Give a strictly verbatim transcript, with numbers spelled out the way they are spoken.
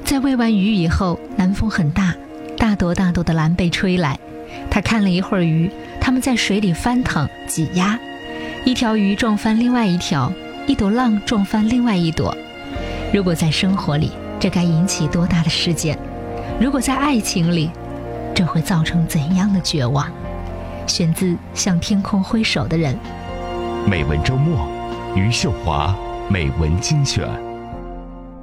在喂完鱼以后，南风很大，大朵大朵的蓝被吹来。他看了一会儿鱼，它们在水里翻腾挤压，一条鱼撞翻另外一条，一朵浪撞翻另外一朵。如果在生活里，这该引起多大的事件？如果在爱情里，这会造成怎样的绝望？选自《向天空挥手的人》。 美文周末，余秀华美文精选。